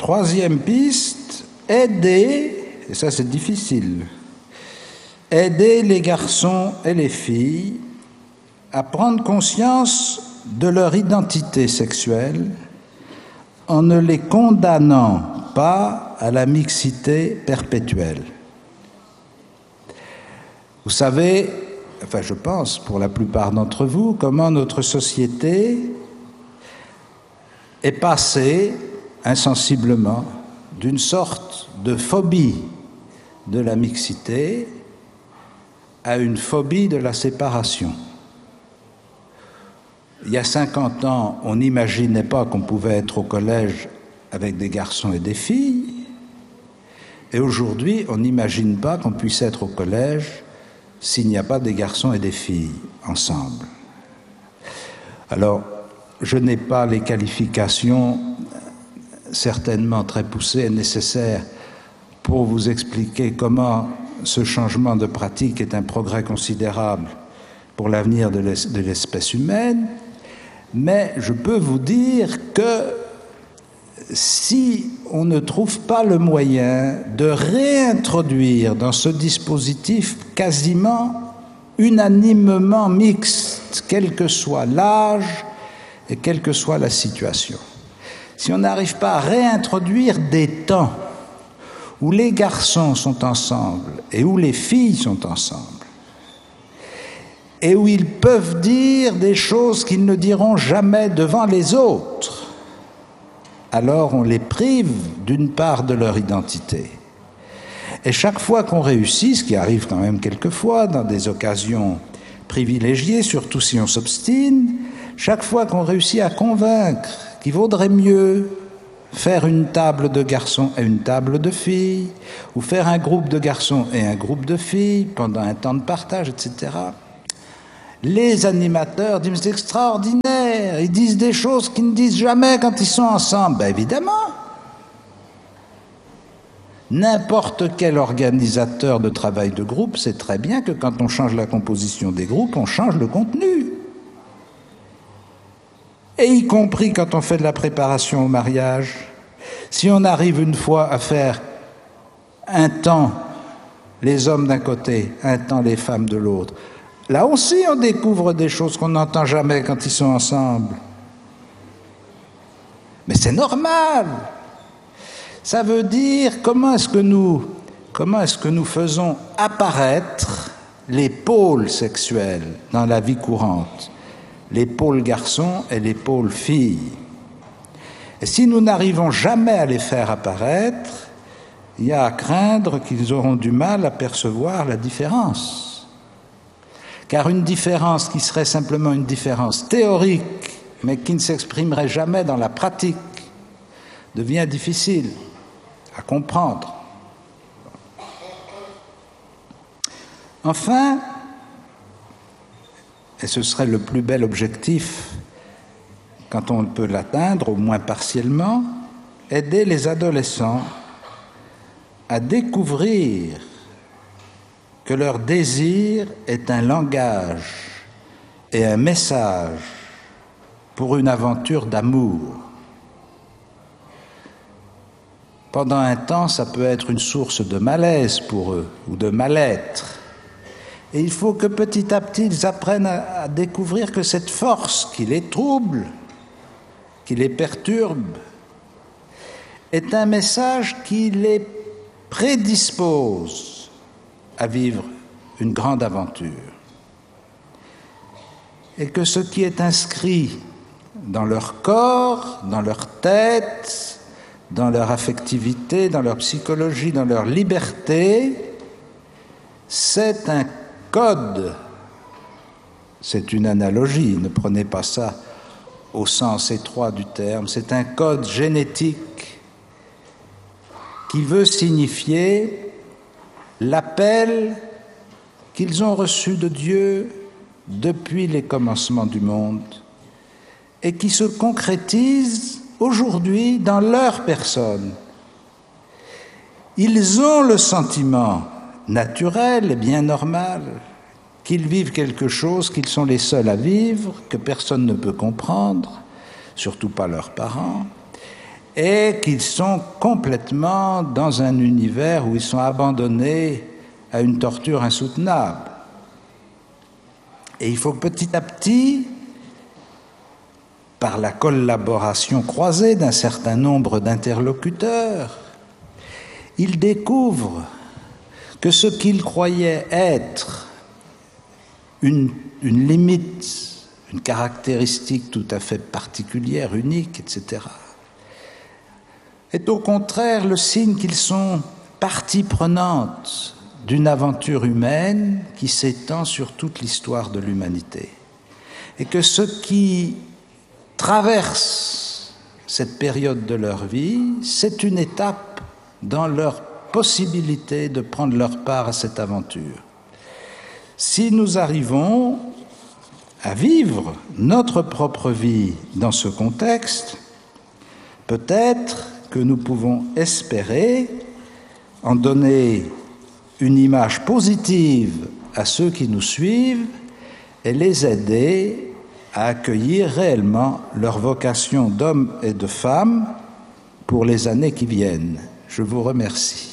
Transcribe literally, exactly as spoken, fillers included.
Troisième piste, aider, et ça c'est difficile, aider les garçons et les filles à prendre conscience de leur identité sexuelle en ne les condamnant pas à la mixité perpétuelle. Vous savez, enfin je pense pour la plupart d'entre vous, comment notre société est passée insensiblement d'une sorte de phobie de la mixité à une phobie de la séparation. Il y a cinquante ans, on n'imaginait pas qu'on pouvait être au collège avec des garçons et des filles, et aujourd'hui, on n'imagine pas qu'on puisse être au collège s'il n'y a pas des garçons et des filles ensemble. Alors, je n'ai pas les qualifications certainement très poussées et nécessaires pour vous expliquer comment ce changement de pratique est un progrès considérable pour l'avenir de l'espèce humaine, mais je peux vous dire que si on ne trouve pas le moyen de réintroduire dans ce dispositif quasiment unanimement mixte, quel que soit l'âge et quelle que soit la situation, si on n'arrive pas à réintroduire des temps où les garçons sont ensemble et où les filles sont ensemble, et où ils peuvent dire des choses qu'ils ne diront jamais devant les autres, alors on les prive d'une part de leur identité. Et chaque fois qu'on réussit, ce qui arrive quand même quelquefois dans des occasions privilégiées, surtout si on s'obstine, chaque fois qu'on réussit à convaincre qu'il vaudrait mieux faire une table de garçons et une table de filles, ou faire un groupe de garçons et un groupe de filles pendant un temps de partage, et cetera, les animateurs disent « c'est extraordinaire », ils disent des choses qu'ils ne disent jamais quand ils sont ensemble. Ben évidemment, n'importe quel organisateur de travail de groupe sait très bien que quand on change la composition des groupes, on change le contenu. Et y compris quand on fait de la préparation au mariage, si on arrive une fois à faire un temps les hommes d'un côté, un temps les femmes de l'autre, là aussi on découvre des choses qu'on n'entend jamais quand ils sont ensemble. Mais c'est normal. Ça veut dire comment est-ce que nous, comment est-ce que nous faisons apparaître les pôles sexuels dans la vie courante, les pôles garçons et les pôles filles. Et si nous n'arrivons jamais à les faire apparaître, il y a à craindre qu'ils auront du mal à percevoir la différence. Car une différence qui serait simplement une différence théorique, mais qui ne s'exprimerait jamais dans la pratique, devient difficile à comprendre. Enfin, et ce serait le plus bel objectif quand on peut l'atteindre, au moins partiellement, aider les adolescents à découvrir que leur désir est un langage et un message pour une aventure d'amour. Pendant un temps, ça peut être une source de malaise pour eux, ou de mal-être. Et il faut que petit à petit, ils apprennent à, à découvrir que cette force qui les trouble, qui les perturbe, est un message qui les prédispose à vivre une grande aventure. Et que ce qui est inscrit dans leur corps, dans leur tête, dans leur affectivité, dans leur psychologie, dans leur liberté, c'est un code. C'est une analogie, ne prenez pas ça au sens étroit du terme, c'est un code génétique qui veut signifier l'appel qu'ils ont reçu de Dieu depuis les commencements du monde et qui se concrétise aujourd'hui dans leur personne. Ils ont le sentiment naturel et bien normal qu'ils vivent quelque chose qu'ils sont les seuls à vivre, que personne ne peut comprendre, surtout pas leurs parents, et qu'ils sont complètement dans un univers où ils sont abandonnés à une torture insoutenable. Et il faut petit à petit, par la collaboration croisée d'un certain nombre d'interlocuteurs, ils découvrent que ce qu'ils croyaient être une, une limite, une caractéristique tout à fait particulière, unique, et cetera, est au contraire le signe qu'ils sont partie prenante d'une aventure humaine qui s'étend sur toute l'histoire de l'humanité. Et que ce qui traverse cette période de leur vie, c'est une étape dans leur possibilité de prendre leur part à cette aventure. Si nous arrivons à vivre notre propre vie dans ce contexte, peut-être que nous pouvons espérer en donner une image positive à ceux qui nous suivent et les aider à accueillir réellement leur vocation d'hommes et de femmes pour les années qui viennent. Je vous remercie.